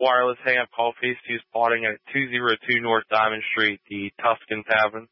Wireless Hang-Up Call Phase 2 spotting at 202 North Diamond Street, the Tuscan Tavern.